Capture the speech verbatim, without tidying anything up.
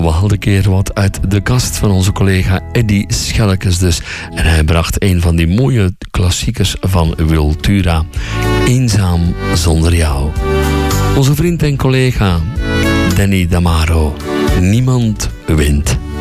we hadden een keer wat uit de kast van onze collega Eddy Schellekes dus. En hij bracht een van die mooie klassiekers van Wiltura. Eenzaam zonder jou. Onze vriend en collega Danny Damaro. Niemand wint.